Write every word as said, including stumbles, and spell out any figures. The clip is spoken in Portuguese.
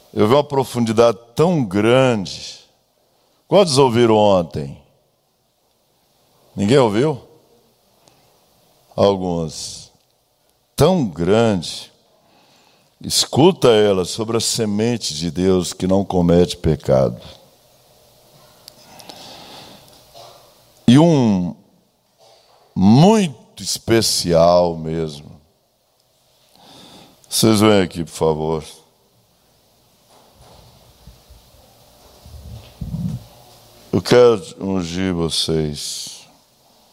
Eu vi uma profundidade tão grande. Quantos ouviram ontem? Ninguém ouviu? Alguns. Tão grande. Escuta ela sobre a semente de Deus que não comete pecado. E um muito especial mesmo. Vocês vêm aqui, por favor. Eu quero ungir vocês.